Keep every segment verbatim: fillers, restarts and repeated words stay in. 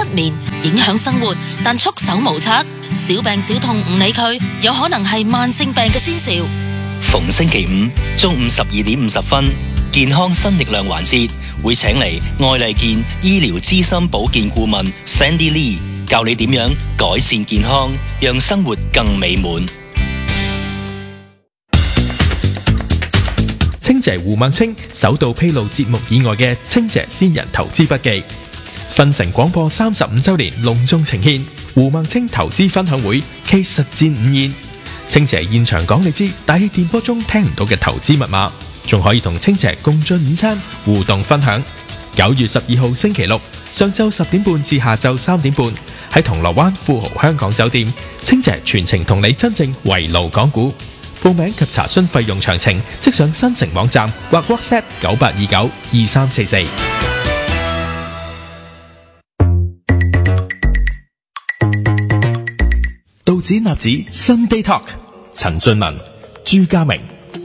眠，影響生活，但束手無策。小病小痛唔理佢，有可能係慢性病嘅先兆。 逢星期五中午十二點五十分，健康新力量環節會請嚟愛麗健醫療資深保健顧問 Sandy Lee 教你點樣改善健康，讓生活更美滿。 清姐胡孟青首度披露節目以外嘅清姐私人投資筆記。新城廣播三十五周年隆重呈獻胡孟青投資分享會暨實戰午宴。清姐現場講你知大氣電波中聽唔到嘅投資密碼，仲可以同清姐共進午餐互動分享。九月十二號星期六上晝十點半至下晝三點半喺銅鑼灣富豪香港酒店，清姐全程同你真正圍爐講股。報名及查詢費用詳情，即上新城網站或 WhatsApp 九八二九二三四四。道指納指新 Day Talk， 陳俊文、朱家明。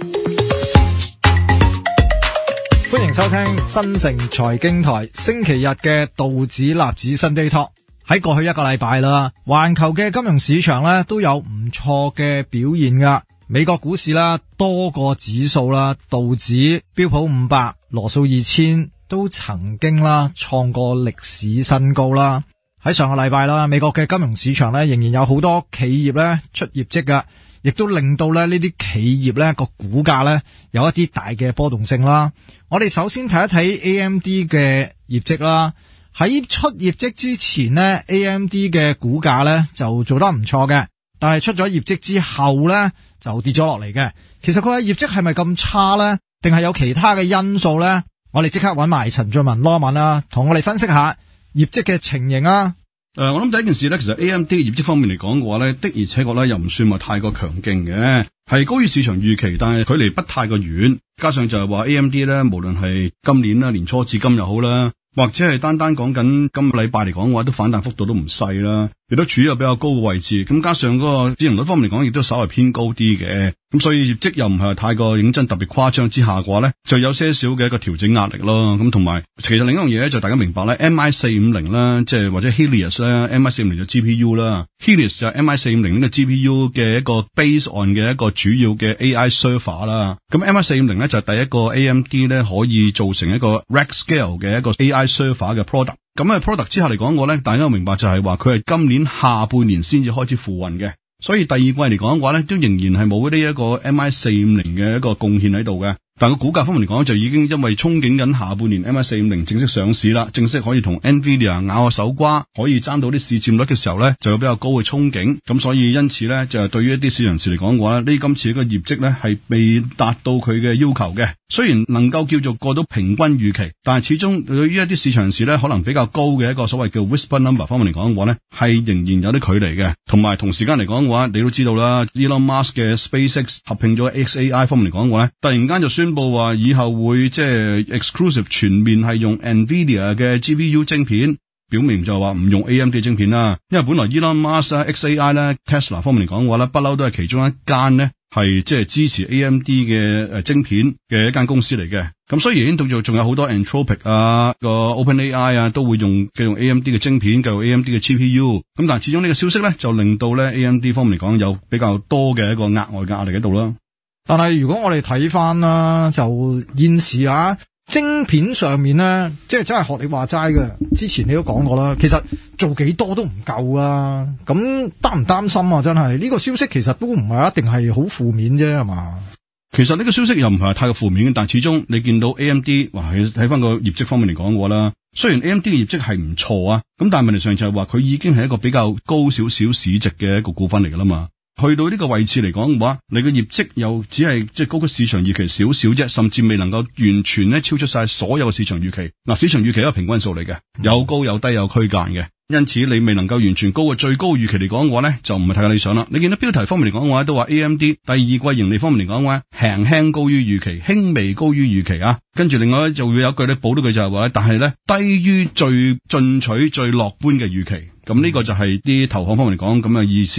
歡迎收聽新城財經台星期日嘅道指納指新 Day Talk。喺過去一個禮拜啦，環球嘅金融市場咧都有唔錯嘅表現噶。美國股市啦，多個指數啦，道指、標普五百、羅素二千都曾經啦創過歷史新高啦。喺上個禮拜啦，美國嘅金融市場咧仍然有好多企業咧出業績噶，亦都令到咧呢啲企業咧個股價咧有一啲大嘅波動性啦。我哋首先睇一睇 A M D 嘅業績啦。喺出業績之前呢 A M D 嘅股價咧就做得唔錯嘅，但係出咗業績之後咧就跌咗落嚟嘅。其實佢嘅業績係咪咁差咧？定係有其他嘅因素咧？我哋即刻揾埋陳俊文羅文啦，同我哋分析下業績嘅情形啊。 誒、呃，我諗第一件事咧，其實 A M D 業績方面嚟講嘅話咧，的而且確咧又唔算話太過強勁嘅，係高於市場預期，但係距離不太過遠。加上就係話 A M D 咧，無論係今年啦，年初至今又好啦，或者係單單講緊今個禮拜嚟講嘅話，都反彈幅度都唔細啦，亦都處於一個比較高嘅位置。咁加上嗰個市盈率方面嚟講，亦都稍為偏高啲嘅。咁所以業績又唔係太過認真特別誇張之下嘅話咧，就有些少嘅一個調整壓力咯。咁同埋其實另一樣嘢咧，就大家明白咧 M I 四五零啦，即係或者 Helios 啦 ，M I 四五零就 G P U 啦 ，Helios 就係 M I 四五零呢個 G P U 嘅一個 base on 嘅一個主要嘅 A I server 啦。咁 M I 四五零咧就係第一個 A M D 咧可以做成一個 rack scale 嘅一個 A I server 嘅 product。咁喺 product 之下嚟講，我咧大家都明白就係話佢係今年下半年先至開始付運嘅。所以第二季嚟講嘅話咧，都仍然係冇呢一個 M I 四五零嘅一個貢獻喺度嘅。但係個股價方面嚟講，就已經因為憧憬緊下半年 M I 四五零正式上市啦，正式可以同 Nvidia 咬下手瓜，可以爭到啲市佔率嘅時候咧，就有比較高嘅憧憬。咁所以因此咧，就係對於一啲市場人士嚟講嘅話咧，呢今次個業績咧係未達到佢嘅要求嘅。雖然能夠叫做過到平均預期，但係始終對於一啲市場人士咧，可能比較高嘅一個所謂叫 whisper number 方面嚟講嘅話咧，係仍然有啲距離嘅。同埋同時間嚟講嘅話，你都知道啦 ，Elon Musk 嘅 SpaceX 合併咗 X A I 方面嚟講嘅話咧，突然間就宣布話以後會即係 exclusive 全面係用 Nvidia 嘅 G P U 晶片，表明就話唔用 A M D 晶片啦。因為本來 Elon Musk X A I 咧 Tesla 方面嚟講嘅話咧，不嬲都係其中一間咧。係即係支持 A M D 嘅誒晶片嘅一間公司嚟嘅，咁所以已經到咗仲有好多 Anthropic 啊個 OpenAI 啊都會用繼用 A M D 嘅晶片，繼用 A M D 嘅 G P U，咁但係始終呢個消息咧就令到咧 A M D 方面嚟講有比較多嘅一個額外嘅壓力喺度啦。 但係如果我哋睇翻啦，就現時啊。晶片上面咧，即係真係學你話齋嘅。之前你都講過啦，其實做幾多都唔夠啊。咁擔唔擔心啊？真係呢個消息其實都唔係一定係好負面啫，係嘛？ 其實呢個消息又唔係太過負面嘅，但係始終你見到 A M D， 哇，睇翻個業績方面嚟講嘅話啦，雖然 A M D 嘅業績係唔錯啊，咁但係問題上就係話佢已經係一個比較高少少市值嘅一個股份嚟噶啦嘛。去到呢個位置嚟講嘅話，你嘅業績又只係即係高過市場預期少少啫，甚至未能夠完全咧超出晒所有嘅市場預期。嗱，市場預期係一個平均數嚟嘅，有高有低有區間嘅，因此你未能夠完全高過最高預期嚟講嘅話咧，就唔係太理想啦。你見到標題方面嚟講嘅話，都話 A M D 第二季盈利方面嚟講嘅話，輕輕高於預期，輕微高於預期啊。跟住另外咧就會有一句咧補到句就係話咧，但係咧低於最進取、最樂觀嘅預期。咁呢個就係啲投行方面嚟講咁嘅意思啦。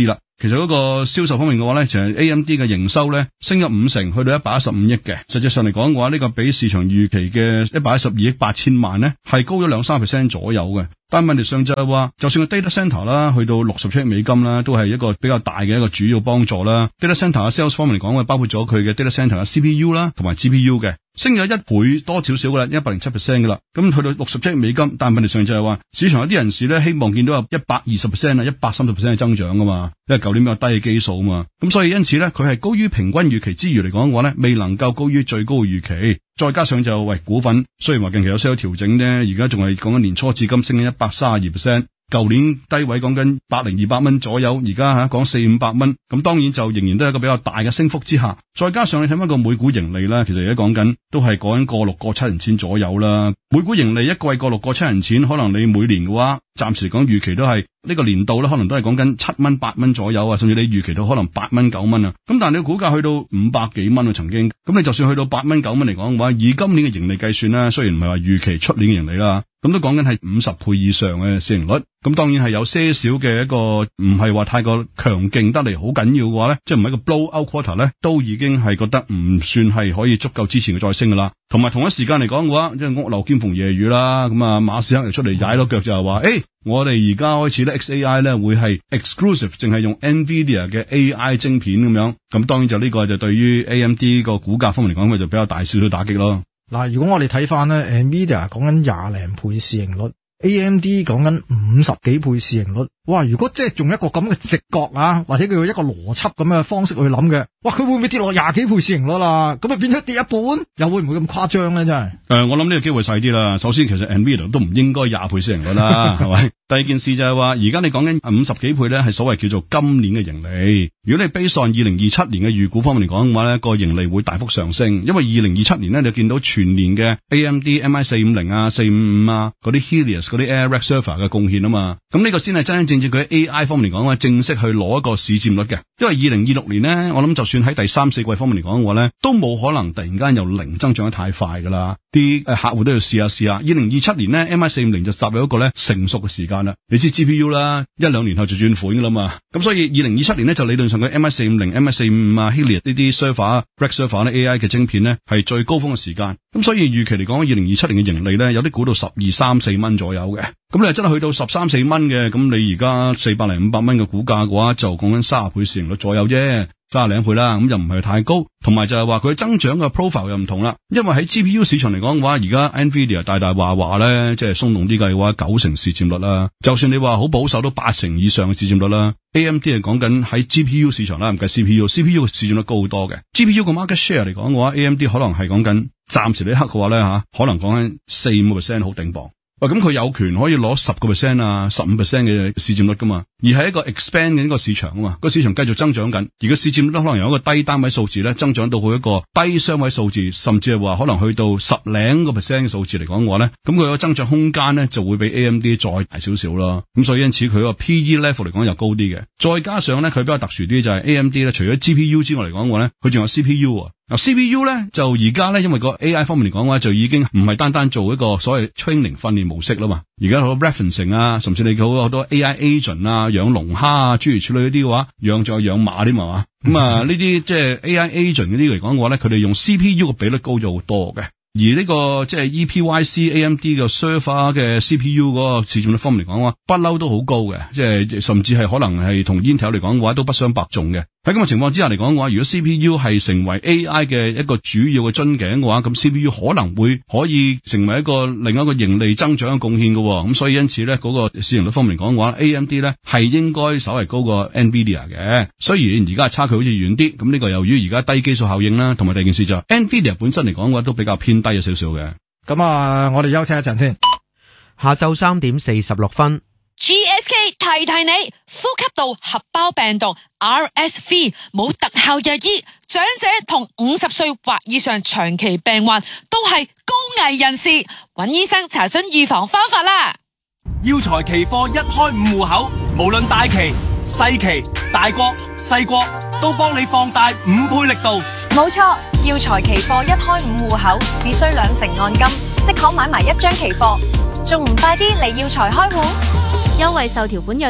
其實嗰個銷售方面嘅話咧，就係 A M D 嘅營收咧升咗五成，去到一百一十五億嘅。實際上嚟講嘅話，呢、這個比市場預期嘅一百一十二億八千萬咧，係高咗兩三 percent 左右嘅。但問題上就係話，就算個 data center 啦，去到六十七億美金啦，都係一個比較大嘅一個主要幫助啦。data center 嘅 sales 方面嚟講，包括咗佢嘅 data center 嘅 C P U 啦，同埋 G P U 嘅，升咗一倍多少少噶啦，一百零七 percent 噶啦。咁去到六十七億美金，但問題上就係話，市場有啲人士咧希望見到有一百二十 percent 啊，一百三十 percent 嘅增長噶嘛，因為舊年比較低嘅基數啊嘛。咁所以因此咧，佢係高於平均預期之餘嚟講嘅話咧，未能夠高於最高嘅預期。再加上就喂股份，雖然話近期有些少調整咧，而家仲係講緊年初至今升緊一百三十二 percent。舊年低位講緊百零二百蚊左右，而家吓講四五百蚊，咁當然就仍然都係一個比較大嘅升幅之下。再加上你睇翻個每股盈利啦，其實而家講緊都係講緊個六個七銀錢左右啦。每股盈利一季個六個七銀錢，可能你每年嘅話，暫時嚟講預期都係呢個年度咧，可能都係講緊七蚊八蚊左右啊，甚至你預期到可能八蚊九蚊啊。咁但係你股價去到五百幾蚊啊，曾經咁你就算去到八蚊九蚊嚟講嘅話，以今年嘅盈利計算啦，雖然唔係話預期出年嘅盈利啦，咁都講緊係五十倍以上嘅市盈率。咁當然係有些少嘅一個唔係話太過強勁得嚟好緊要嘅話咧，即係唔係一個 blow out quarter 咧，都已經係覺得唔算係可以足夠支持佢再升噶啦。同埋同一時間嚟講嘅話，即係屋漏兼逢夜雨啦。咁啊，馬斯克又出嚟踩到腳就係話，誒、欸，我哋而家開始咧 X A I 咧會係 exclusive，淨係用 Nvidia 嘅 A I 晶片咁樣。咁當然就呢個就對於 A M D 個股價方面嚟講，佢就比較大少少打擊咯。 嗱，如果我哋睇翻咧 Nvidia 講緊廿零倍市盈率。A M D 講緊五十幾倍市盈率，哇！如果即係用一個咁嘅直覺啊，或者叫做一個邏輯咁嘅方式去諗嘅，哇！佢會唔會跌落廿幾倍市盈率啦？咁啊變咗跌一半，又會唔會咁誇張咧？真係？誒、呃，我諗呢個機會細啲啦。首先，其實 Nvidia 都唔應該廿倍市盈率啦，係咪？第二件事就係話，而家你講緊五十幾倍咧，係所謂叫做今年嘅盈利。如果你 base on 二零二七年嘅預估方面嚟講嘅話咧，個盈利會大幅上升，因為二零二七年咧，你見到全年嘅 A M D M I 四五零啊、四五五啊嗰啲 Helios 嗰啲 Air Rack Server 嘅貢獻啊嘛，咁呢個先係真真正正佢喺 A I 方面嚟講嘅話，正式去攞一個市佔率嘅。因為二零二六年咧，我諗就算喺第三四季方面嚟講嘅話咧，都冇可能突然間由零增長得太快噶啦。啲誒客戶都要試下試下。二零二七年咧 M I 四五零就踏入一個咧成熟嘅時間啦。你知 G P U 啦，一兩年後就轉款噶啦嘛。咁所以二零二七年咧就理論上佢 M I 四五零、M I 四五五啊、Helios 呢啲 server、Rack server 咧 A I 嘅晶片咧係最高峰嘅時間。咁所以預期嚟講，二零二七年嘅盈利咧有啲估到十二三四蚊左右嘅。咁你係真係去到十三四蚊嘅，咁你而家四百零五百蚊嘅股價嘅話，就講緊三十倍市盈率左右啫。三十零倍啦，咁又唔係太高，同埋就係話佢增長嘅 profile 又唔同啦。因為喺 G P U 市場嚟講嘅話，而家 Nvidia 大大話話咧，即係鬆動啲計嘅話，九成市佔率啦。就算你話好保守都八成以上嘅市佔率啦。A M D 係講緊喺 G P U 市場啦，唔計 C P U，C P U 嘅市佔率高好多嘅。G P U 個 market share 嚟講嘅話，A M D 可能係講緊暫時呢刻嘅話咧吓，可能講緊四五個 percent 好頂磅。喂，咁佢有權可以攞十個 percent 啊，十五 percent 嘅市佔率噶嘛？而係一個 expand 嘅一個市場啊嘛，個市場繼續增長緊，而個市佔率可能由一個低單位數字咧增長到去一個低雙位數字，甚至係話可能去到十零個 percent 嘅數字嚟講嘅話咧，咁佢個增長空間咧就會比 A M D 再大少少啦。咁所以因此佢個 P E level 嚟講又高啲嘅，再加上咧佢比較特殊啲就係 A M D 咧，除咗 G P U 之外嚟講嘅話咧，佢仲有 C P U 啊。嗱 C P U 咧就而家咧，因為個 A I 方面嚟講嘅話，就已經唔係單單做一個所謂 training 訓練模式啦嘛。而家好多 referencing 啊，甚至你好多好多 A I agent 啊，養龍蝦啊，諸如此類嗰啲嘅話，養再養馬添嘛。咁啊，呢啲即係 A I agent 嗰啲嚟講嘅話咧，佢哋用 C P U 嘅比率高咗好多嘅。而呢、這個即係 E P Y C A M D 嘅 server 嘅 C P U 嗰個市佔率方面嚟講嘅話，不嬲都好高嘅，即係甚至係可能係同 Intel 嚟講嘅話都不相伯仲嘅。喺咁嘅情況之下嚟講嘅話，如果 C P U 係成為 A I 嘅一個主要嘅樽頸嘅話，咁 C P U 可能會可以成為一個另一個盈利增長嘅貢獻嘅。咁所以因此咧，嗰、那個市盈率方面嚟講嘅話 ，A M D 咧係應該稍為高過 Nvidia 嘅。雖然而家差距好似遠啲，咁呢個由於而家低基數效應啦，同埋第二件事就係 Nvidia 本身嚟講嘅話都比較偏低咗少少嘅。咁啊，我哋休息一陣先。 下晝三點四十六分。 G S K 提提你，呼吸道合胞病毒 R S V 冇特效藥醫，長者同五十歲或以上長期病患都係高危人士，揾醫生查詢預防方法啦。 耀才期貨一開五戶口，無論大期、細期、大國、細國，都幫你放大五倍力度。 冇錯，耀才期貨一開五戶口，只需兩成按金，即可買埋一張期貨，仲唔快啲嚟耀才開戶？ 優惠受條款約束，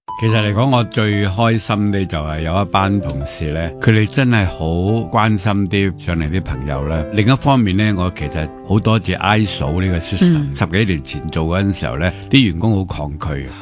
其實嚟講，我最開心呢就係有一班同事呢，佢哋真係好關心啲上嚟啲朋友啦。另一方面呢，我其實好多謝 I S O 呢個 system，、嗯、十幾年前做嗰陣時候呢，啲員工好抗拒。